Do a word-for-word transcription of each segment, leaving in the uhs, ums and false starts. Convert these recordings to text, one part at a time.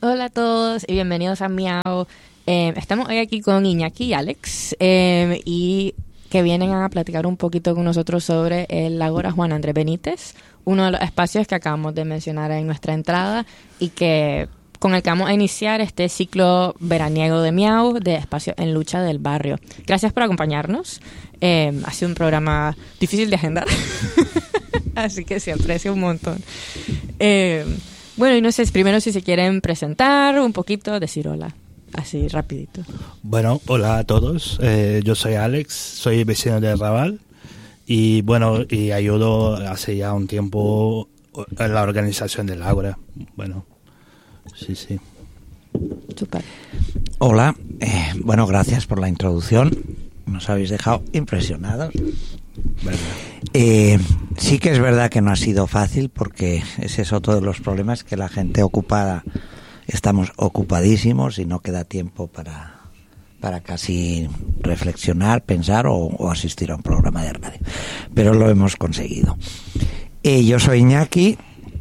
Hola a todos y bienvenidos a Miau. Eh, estamos hoy aquí con Iñaki y Alex eh, y que vienen a platicar un poquito con nosotros sobre el Ágora Juan Andrés Benítez, uno de los espacios que acabamos de mencionar en nuestra entrada y que con el que vamos a iniciar este ciclo veraniego de Miau, de Espacio en Lucha del Barrio. Gracias por acompañarnos. Eh, ha sido un programa difícil de agendar, así que se aprecia un montón. Eh, bueno, y no sé, primero si se quieren presentar un poquito, decir hola, así rapidito. Bueno, hola a todos. Eh, yo soy Alex, soy vecino de Raval y bueno, y ayudo hace ya un tiempo en la organización del Ágora. Bueno, sí, sí. Súper. Hola, eh, bueno, gracias por la introducción. Nos habéis dejado impresionados. ¿Verdad? Eh, sí que es verdad que no ha sido fácil, porque ese es otro de los problemas, que la gente ocupada, estamos ocupadísimos y no queda tiempo para, para casi reflexionar, pensar o, o asistir a un programa de radio. Pero lo hemos conseguido. Eh, yo soy Iñaki,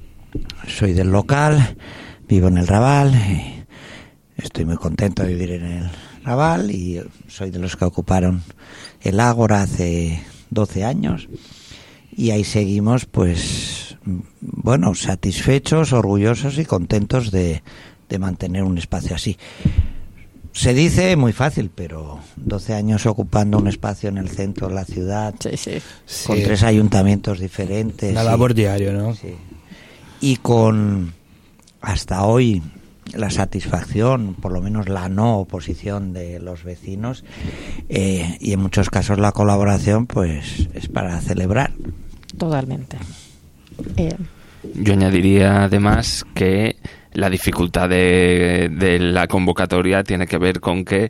soy del local, vivo en el Raval, eh, estoy muy contento de vivir en el Raval y soy de los que ocuparon el Ágora hace doce años y ahí seguimos, pues bueno, satisfechos, orgullosos y contentos de, de mantener un espacio así. Se dice muy fácil, pero doce años ocupando un espacio en el centro de la ciudad, Sí, sí. con Sí. tres ayuntamientos diferentes. Una y- labor diaria, ¿no? Sí. Y con hasta hoy la satisfacción, por lo menos la no oposición de los vecinos, eh, y en muchos casos la colaboración, pues es para celebrar. Totalmente. Eh, Yo añadiría además que la dificultad de, de la convocatoria tiene que ver con que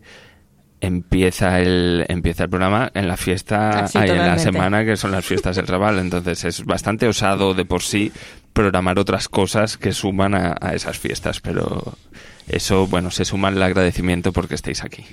empieza el empieza el programa en la fiesta, Ah, sí, ay, en la totalmente. semana que son las fiestas del Raval, entonces es bastante osado de por sí programar otras cosas que suman a, a esas fiestas, pero eso, bueno, se suma el agradecimiento porque estéis aquí.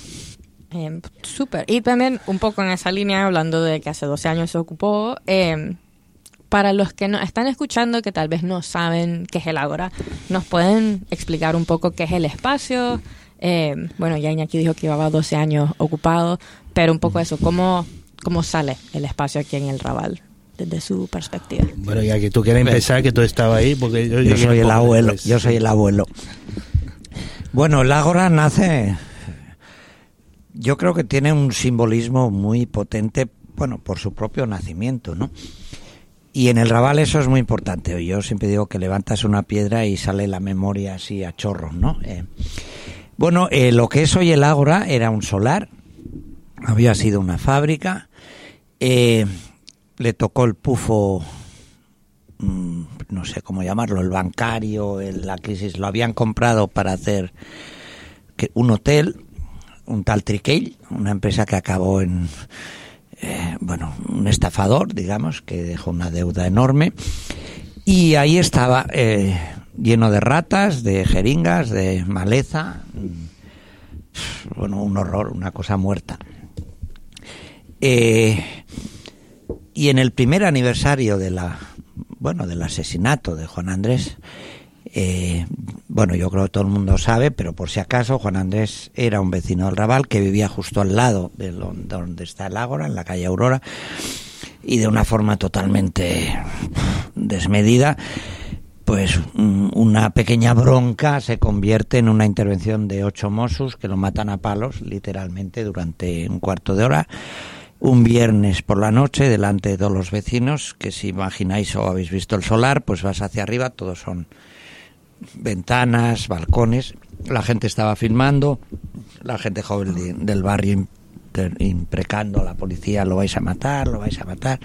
Eh, Súper. Y también un poco en esa línea, hablando de que hace doce años se ocupó, eh, para los que nos están escuchando que tal vez no saben qué es el Ágora, ¿nos pueden explicar un poco qué es el espacio? Eh, bueno, ya Iñaki dijo que llevaba doce años ocupado, pero un poco eso, ¿cómo, cómo sale el espacio aquí en el Raval desde su perspectiva? Bueno, ya que tú quieres empezar, que tú estabas ahí, porque yo, Yo llegué soy un el poco abuelo, después. yo soy el abuelo. Bueno, el Ágora nace, yo creo que tiene un simbolismo muy potente, bueno, por su propio nacimiento, ¿no? Y en el Raval eso es muy importante. Yo siempre digo que levantas una piedra y sale la memoria así a chorros, ¿no? Eh, bueno, eh, lo que es hoy el Ágora era un solar, había sido una fábrica, eh, le tocó el pufo, mmm, no sé cómo llamarlo, el bancario, el, la crisis, lo habían comprado para hacer que, un hotel, un tal Triquell, una empresa que acabó en... Eh, bueno, un estafador, digamos, que dejó una deuda enorme, y ahí estaba eh, lleno de ratas, de jeringas, de maleza, bueno, un horror, una cosa muerta. Eh, y en el primer aniversario de la, bueno, del asesinato de Juan Andrés, Eh, bueno, yo creo que todo el mundo sabe, pero por si acaso, Juan Andrés era un vecino del Raval que vivía justo al lado de donde está el Ágora, en la calle Aurora, y de una forma totalmente desmedida, pues una pequeña bronca se convierte en una intervención de ocho Mossos que lo matan a palos, literalmente, durante un cuarto de hora, un viernes por la noche, delante de todos los vecinos, que si imagináis o habéis visto el solar, pues vas hacia arriba, todos son ventanas, balcones, la gente estaba filmando, la gente joven de, del barrio imp- imprecando a la policía, lo vais a matar, lo vais a matar,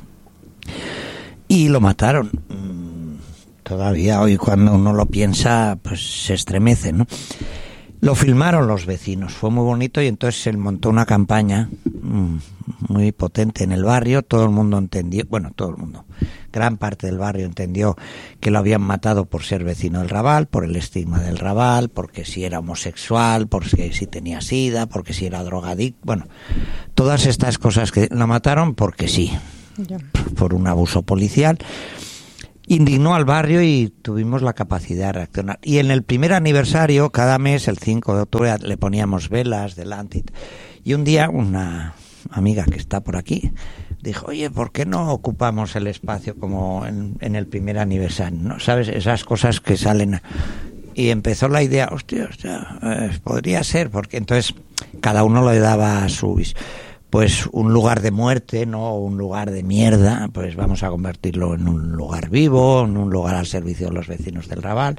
y lo mataron. Todavía hoy cuando uno lo piensa, pues se estremece, ¿no? Lo filmaron los vecinos, fue muy bonito, y entonces se montó una campaña mmm, muy potente en el barrio. Todo el mundo entendió, bueno, todo el mundo, gran parte del barrio entendió que lo habían matado por ser vecino del Raval, por el estigma del Raval, porque si era homosexual, porque si tenía sida, porque si era drogadicto, bueno, todas estas cosas que lo mataron porque sí, Ya. por un abuso policial. indignó al barrio y tuvimos la capacidad de reaccionar. Y en el primer aniversario, cada mes, el cinco de octubre, le poníamos velas delante. Y un día una amiga que está por aquí dijo, oye, ¿por qué no ocupamos el espacio como en, en el primer aniversario? ¿No? ¿Sabes? Esas cosas que salen. Y empezó la idea, hostia, hostia, eh, podría ser, porque entonces cada uno le daba su... Pues un lugar de muerte, no un lugar de mierda, pues vamos a convertirlo en un lugar vivo, en un lugar al servicio de los vecinos del Raval.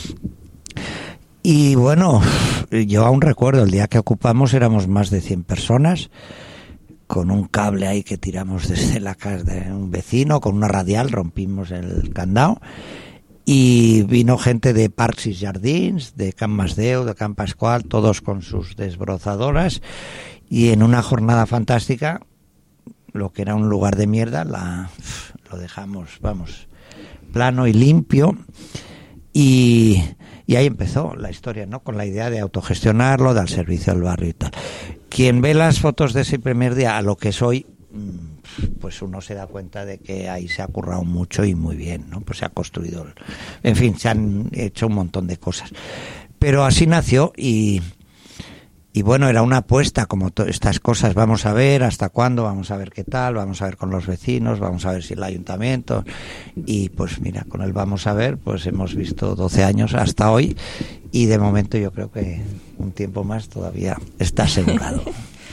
Y bueno, yo aún recuerdo, el día que ocupamos éramos más de cien personas, con un cable ahí que tiramos desde la casa de un vecino, con una radial rompimos el candado, y vino gente de Parcs y Jardins, de Can Masdeu, de Can Pascual, todos con sus desbrozadoras, y en una jornada fantástica, lo que era un lugar de mierda, la, lo dejamos, vamos, plano y limpio, y, y ahí empezó la historia, ¿no? Con la idea de autogestionarlo, dar servicio al barrio y tal. Quien ve las fotos de ese primer día a lo que es hoy, pues uno se da cuenta de que ahí se ha currado mucho y muy bien, ¿no? Pues se ha construido, en fin, se han hecho un montón de cosas. Pero así nació y... Y bueno, era una apuesta, como to- estas cosas, vamos a ver hasta cuándo, vamos a ver qué tal, vamos a ver con los vecinos, vamos a ver si el ayuntamiento, y pues mira, con el vamos a ver, pues hemos visto doce años hasta hoy, y de momento yo creo que un tiempo más todavía está asegurado.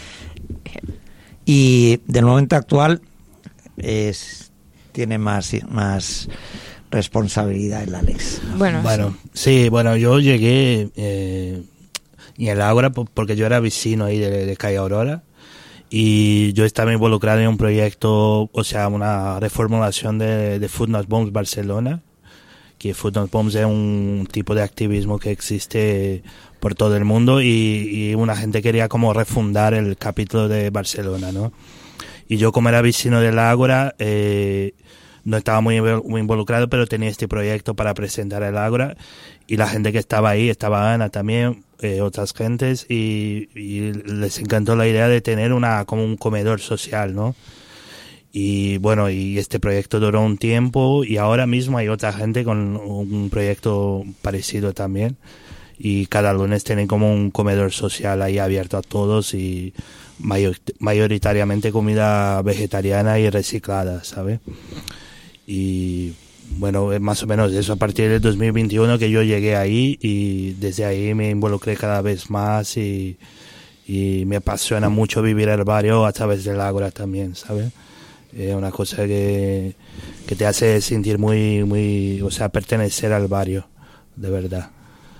Y del momento actual es tiene más, más responsabilidad el Alex. Bueno, Bueno, sí, bueno, yo llegué... Eh, y el Ágora porque yo era vecino ahí de, de Calle Aurora y yo estaba involucrado en un proyecto, o sea, una reformulación de, de Food Not Bombs Barcelona, que Food Not Bombs es un tipo de activismo que existe por todo el mundo y, y una gente quería como refundar el capítulo de Barcelona, ¿no? Y yo como era vecino del Ágora, eh, no estaba muy, muy involucrado, pero tenía este proyecto para presentar el Ágora y la gente que estaba ahí, estaba Ana también, eh, otras gentes y, y les encantó la idea de tener una como un comedor social, ¿no? Y bueno, y este proyecto duró un tiempo y ahora mismo hay otra gente con un proyecto parecido también y cada lunes tienen como un comedor social ahí abierto a todos y mayor, mayoritariamente comida vegetariana y reciclada, ¿sabes? Y bueno, más o menos eso a partir del dos mil veintiuno que yo llegué ahí y desde ahí me involucré cada vez más y, y me apasiona mucho vivir el barrio a través del Ágora también, ¿sabes? Es una cosa que, que te hace sentir muy, muy, o sea, pertenecer al barrio, de verdad.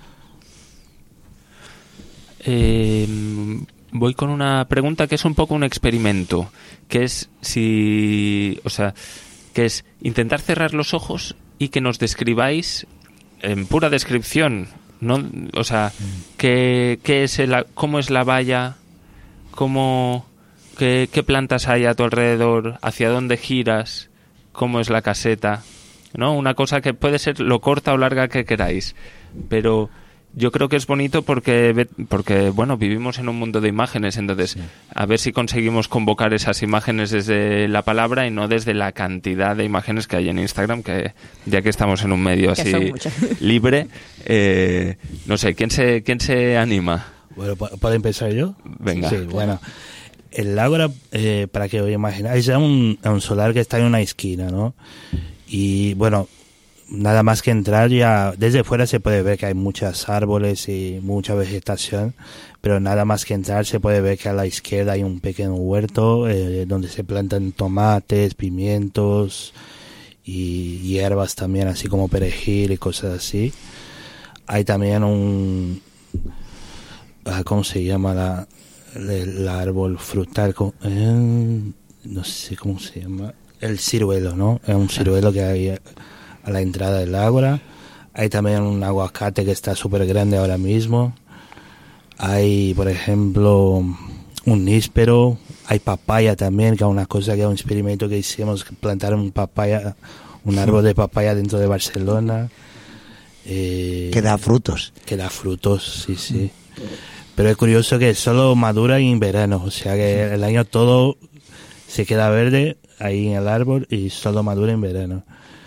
Eh, voy con una pregunta que es un poco un experimento, que es si, o sea, que es intentar cerrar los ojos y que nos describáis en pura descripción, ¿no? O sea, qué, qué es el, cómo es la valla, cómo, qué, qué plantas hay a tu alrededor, hacia dónde giras, cómo es la caseta, ¿no? Una cosa que puede ser lo corta o larga que queráis, pero yo creo que es bonito porque, porque bueno, vivimos en un mundo de imágenes, entonces sí. A ver si conseguimos convocar esas imágenes desde la palabra y no desde la cantidad de imágenes que hay en Instagram, que ya que estamos en un medio así libre, eh, no sé, ¿quién se, quién se anima? Bueno, ¿puedo empezar yo? Venga. Sí, bueno. El Ágora, eh, para que os imagináis, es un, un solar que está en una esquina, ¿no? Y bueno, nada más que entrar ya desde fuera se puede ver que hay muchos árboles y mucha vegetación, pero nada más que entrar se puede ver que a la izquierda hay un pequeño huerto eh, donde se plantan tomates, pimientos y hierbas también, así como perejil y cosas así. Hay también un, ¿cómo se llama la, el, el árbol frutal? Eh, no sé cómo se llama. El ciruelo, ¿no? Es un ciruelo que hay a la entrada del Ágora. Hay también un aguacate que está súper grande ahora mismo. Hay, por ejemplo, un níspero. Hay papaya también, que es una cosa que es un experimento que hicimos, plantar un papaya, un árbol de papaya dentro de Barcelona. Eh, que da frutos. Que da frutos, sí, sí. Pero es curioso que solo madura en verano, o sea que el año todo se queda verde ahí en el árbol y solo madura en verano.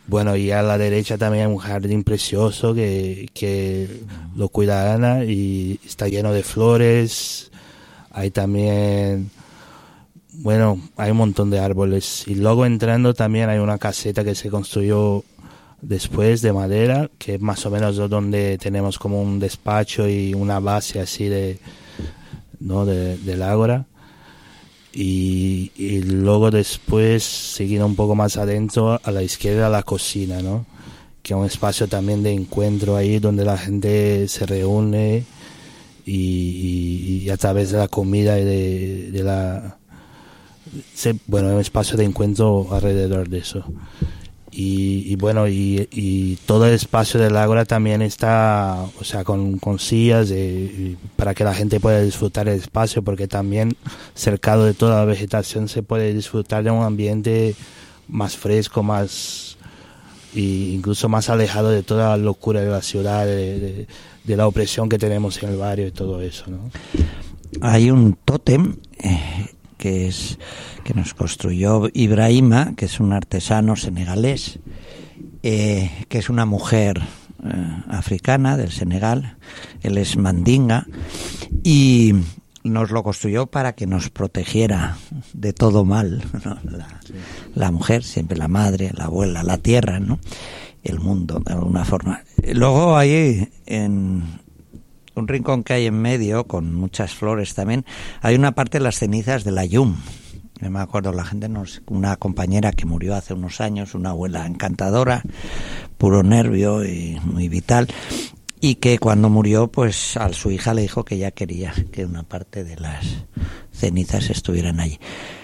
Bueno, y a la derecha también hay un jardín precioso que, que lo cuida Ana y está lleno de flores. Hay también, bueno, hay un montón de árboles. Y luego entrando también hay una caseta que se construyó después de madera, que es más o menos donde tenemos como un despacho y una base así de, ¿no? de, del ágora. Y, y luego después, siguiendo un poco más adentro, a la izquierda la cocina, ¿no? Que es un espacio también de encuentro ahí donde la gente se reúne y, y, y a través de la comida y de, de la... Se, bueno, es un espacio de encuentro alrededor de eso. Y, y bueno, y, y todo el espacio del ágora también está, o sea, con, con sillas de, para que la gente pueda disfrutar el espacio, porque también cercado de toda la vegetación se puede disfrutar de un ambiente más fresco, más y incluso más alejado de toda la locura de la ciudad, de, de, de la opresión que tenemos en el barrio y todo eso, ¿no? Hay un tótem eh, que es que nos construyó Ibrahima, que es un artesano senegalés, eh, que es una mujer eh, africana del Senegal. Él es mandinga y nos lo construyó para que nos protegiera de todo mal, ¿no? La, sí. la mujer, siempre la madre, la abuela, la tierra, ¿no? El mundo, de alguna forma. Luego hay en un rincón que hay en medio, con muchas flores también, hay una parte de las cenizas de la Yum. Yo me acuerdo, la gente nos, una compañera que murió hace unos años, una abuela encantadora, puro nervio y muy vital, y que cuando murió, pues a su hija le dijo que ella quería que una parte de las cenizas estuvieran allí.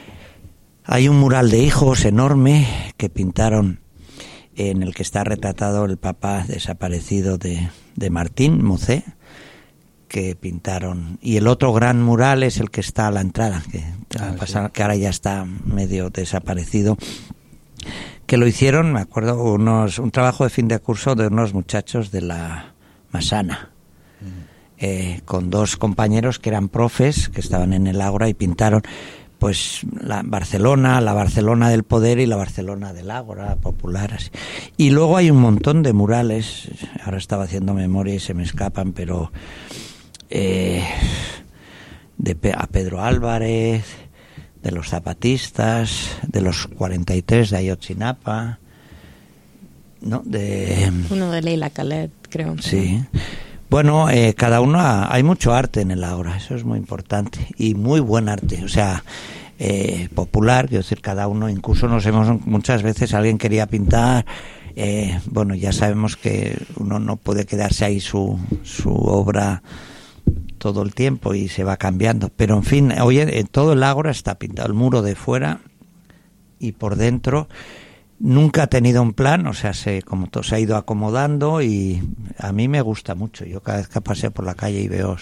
Hay un mural de hijos enorme que pintaron, en el que está retratado el papá desaparecido de, de Martín Mocé, que pintaron, y el otro gran mural es el que está a la entrada, que, ah, pasado, sí. que ahora ya está medio desaparecido, que lo hicieron, me acuerdo, unos un trabajo de fin de curso de unos muchachos de la Masana, mm. eh, con dos compañeros que eran profes, que estaban en el Ágora y pintaron pues la Barcelona, la Barcelona del poder y la Barcelona del Ágora popular, así. Y luego hay un montón de murales, ahora estaba haciendo memoria y se me escapan, pero Eh, de a Pedro Álvarez, de los zapatistas, de los cuarenta y tres de Ayotzinapa, ¿no? De uno de Leila Khaled, creo. Sí. Bueno, eh, cada uno ha, hay mucho arte en el Ágora, eso es muy importante y muy buen arte, o sea, eh, popular, quiero decir, cada uno, incluso nos hemos muchas veces alguien quería pintar. Eh, bueno, ya sabemos que uno no puede quedarse ahí su su obra todo el tiempo y se va cambiando, pero en fin, oye, en todo el Ágora está pintado, el muro de fuera y por dentro. Nunca ha tenido un plan, o sea, se como todo se ha ido acomodando y a mí me gusta mucho. Yo cada vez que paseo por la calle y veo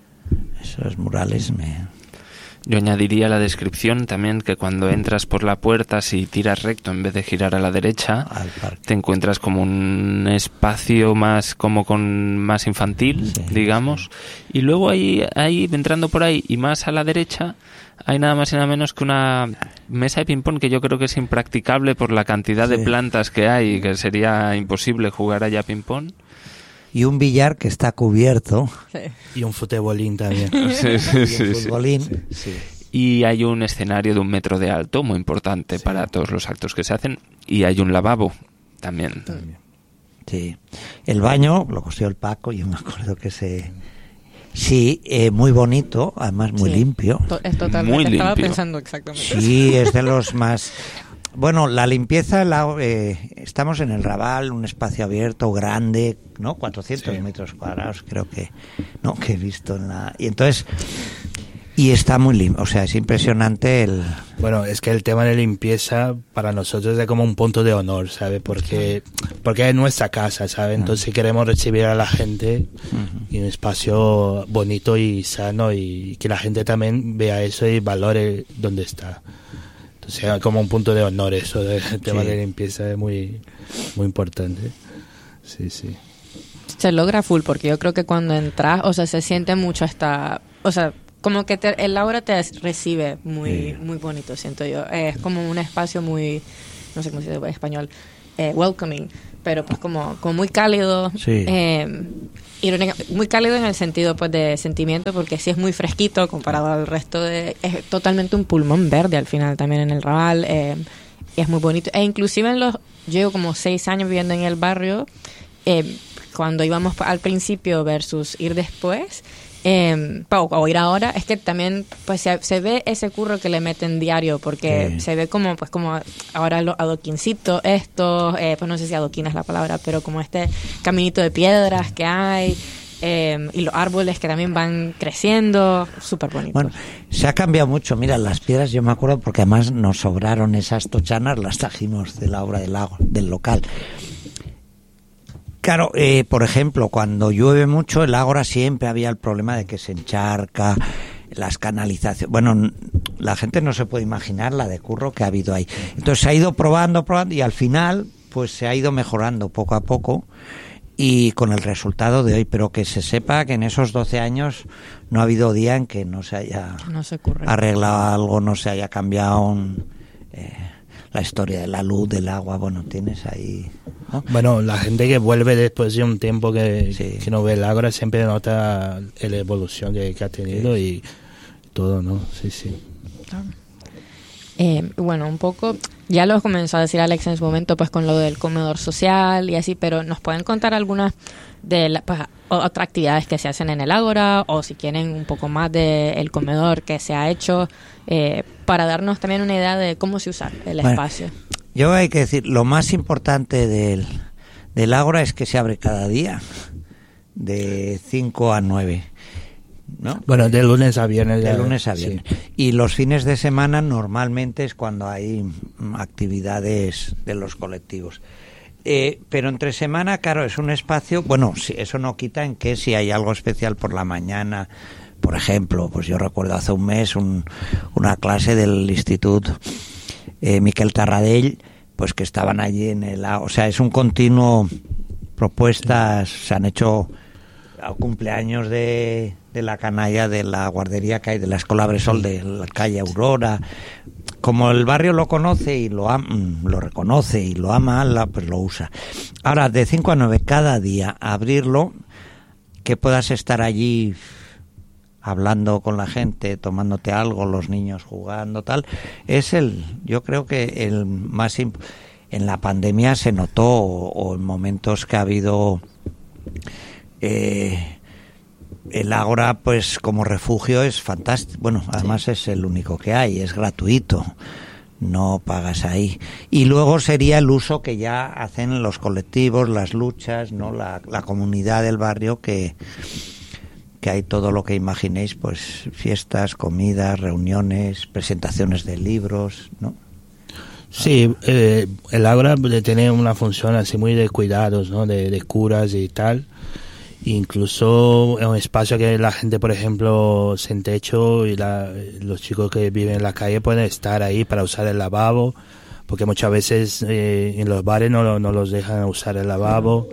esos murales me... Yo añadiría la descripción también, que cuando entras por la puerta, si tiras recto en vez de girar a la derecha, te encuentras como un espacio más como con más infantil, sí, digamos, sí. Y luego ahí, ahí entrando por ahí y más a la derecha hay nada más y nada menos que una mesa de ping-pong que yo creo que es impracticable por la cantidad sí. de plantas que hay, que sería imposible jugar allá ping-pong. Y un billar que está cubierto. Sí. Y un futbolín también. Sí, sí, sí, y un futbolín. Sí. Sí. Y hay un escenario de un metro de alto, muy importante sí. para todos los actos que se hacen. Y hay un lavabo también. también. Sí. El baño lo construyó el Paco, yo me acuerdo que se... Sí, eh, muy bonito, además muy sí. limpio. Es totalmente, muy estaba limpio. pensando exactamente. Sí, es de los más... Bueno, la limpieza, la, eh, estamos en el Raval, un espacio abierto, grande, ¿no? cuatrocientos sí. metros cuadrados, creo que, ¿no? Que he visto en la... Y entonces, y está muy limpio, o sea, es impresionante el... Bueno, es que el tema de limpieza para nosotros es como un punto de honor, ¿sabe? Porque, porque es nuestra casa, ¿sabe? Entonces queremos recibir a la gente uh-huh. en un espacio bonito y sano y que la gente también vea eso y valore dónde está. O sea, como un punto de honor eso del tema sí. de limpieza es muy muy importante. Sí, sí. Se logra full porque yo creo que cuando entras, o sea, se siente mucho esta, o sea, como que te, el aura te recibe muy sí. muy bonito, siento yo. Es como un espacio muy, no sé cómo se dice en español, eh, welcoming, pero pues como, como muy cálido. Sí. Eh, irónica, muy cálido en el sentido pues de sentimiento, porque sí es muy fresquito comparado al resto de... Es totalmente un pulmón verde al final también en el Raval. Eh, y es muy bonito. E inclusive en los... Yo llevo como seis años viviendo en el barrio. Eh, cuando íbamos al principio versus ir después... Eh, o, o ir ahora, es que también pues se, se ve ese curro que le meten diario, porque sí. se ve como pues como ahora los adoquincitos estos, eh, pues no sé si adoquín es la palabra, pero como este caminito de piedras que hay, eh, y los árboles que también van creciendo, súper bonito. Bueno, se ha cambiado mucho. Mira, las piedras, yo me acuerdo porque además nos sobraron esas tochanas, las trajimos de la obra del lago, del local. Claro, eh, por ejemplo, cuando llueve mucho, el Ágora siempre había el problema de que se encharca, las canalizaciones. Bueno, la gente no se puede imaginar la de curro que ha habido ahí. Entonces se ha ido probando, probando y al final, pues se ha ido mejorando poco a poco y con el resultado de hoy. Pero que se sepa que en esos doce años no ha habido día en que no se haya no se ocurre. arreglado algo, no se haya cambiado un, eh, la historia de la luz, del agua. Bueno, tienes ahí... ¿no? Bueno, la gente que vuelve después de un tiempo que, Sí. que no ve el Ágora siempre nota la evolución que, que ha tenido, sí. Y todo, ¿no? Sí, sí. Eh, bueno, un poco, ya lo comenzó a decir Alex en su momento, pues con lo del comedor social y así, pero ¿nos pueden contar algunas de las pues, otras actividades que se hacen en el Ágora, o si quieren un poco más del comedor que se ha hecho, eh, para darnos también una idea de cómo se usa el Bueno, espacio? Yo hay que decir, lo más importante del, del Ágora es que se abre cada día, de cinco a nueve, ¿no? Bueno, de lunes a viernes. De ya, lunes a viernes. Sí. Y los fines de semana normalmente es cuando hay mm, actividades de los colectivos. Eh, pero entre semana, claro, es un espacio, bueno, si, eso no quita en que si hay algo especial por la mañana, por ejemplo, pues yo recuerdo hace un mes un, una clase del Instituto eh, Miquel Tarradell, pues que estaban allí en el... O sea, es un continuo, propuestas, se han hecho cumpleaños de, de la canalla de la guardería que hay, de la Escuela Bresol de la calle Aurora. Como el barrio lo conoce y lo am, lo reconoce y lo ama, la, pues lo usa. Ahora, de cinco a nueve cada día, abrirlo, que puedas estar allí hablando con la gente, tomándote algo, los niños jugando, tal, es el, yo creo que el más imp- en la pandemia se notó, o, o en momentos que ha habido eh, el Ágora, pues como refugio es fantástico. Bueno, además sí. Es el único que hay, es gratuito, no pagas ahí. Y luego sería el uso que ya hacen los colectivos, las luchas, no, la, la comunidad del barrio, que que hay todo lo que imaginéis, pues fiestas, comidas, reuniones, presentaciones de libros, ¿no? Sí, eh, el Ágora tiene una función así muy de cuidados, ¿no? De, de curas y tal. Incluso es un espacio que la gente, por ejemplo, sin techo y la, los chicos que viven en la calle pueden estar ahí para usar el lavabo, porque muchas veces eh, en los bares no, no los dejan usar el lavabo.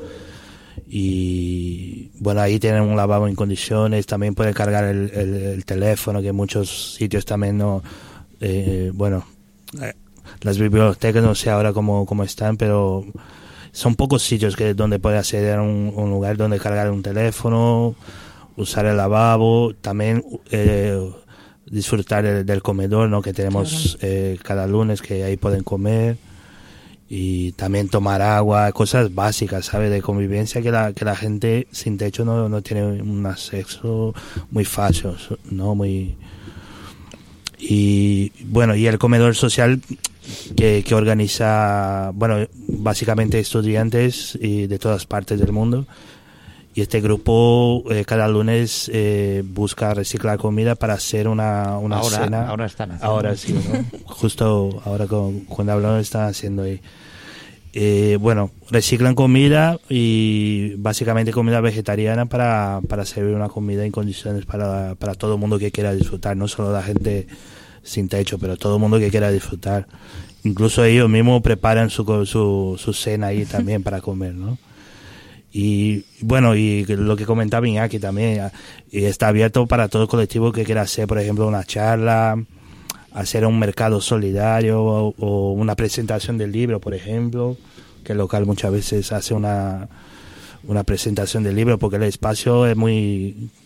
Y bueno, ahí tienen un lavabo en condiciones, también pueden cargar el, el, el teléfono, que en muchos sitios también no, eh, bueno, eh, las bibliotecas no sé ahora cómo, cómo están, pero son pocos sitios que donde puede acceder a un, un lugar donde cargar un teléfono, usar el lavabo, también eh, disfrutar el, del comedor, ¿no? Que tenemos eh, cada lunes, que ahí pueden comer. Y también tomar agua, cosas básicas, ¿sabes? De convivencia que la que la gente sin techo no, no tiene un acceso muy fácil, ¿no? Muy... Y bueno, y el comedor social que, que organiza, bueno, básicamente estudiantes y de todas partes del mundo. Y este grupo eh, cada lunes eh, busca reciclar comida para hacer una, una ahora, cena. Ahora están haciendo. Ahora sí, ¿no? Justo ahora con, cuando hablamos están haciendo ahí. Eh, bueno, reciclan comida y básicamente comida vegetariana para, para servir una comida en condiciones para, para todo el mundo que quiera disfrutar, no solo la gente sin techo, pero todo el mundo que quiera disfrutar. Incluso ellos mismos preparan su, su, su cena ahí también para comer, ¿no? Y bueno, y lo que comentaba Iñaki también, y está abierto para todo colectivo que quiera hacer, por ejemplo, una charla, hacer un mercado solidario o, o una presentación del libro, por ejemplo. que el local muchas veces hace una, una presentación del libro, porque el espacio es muy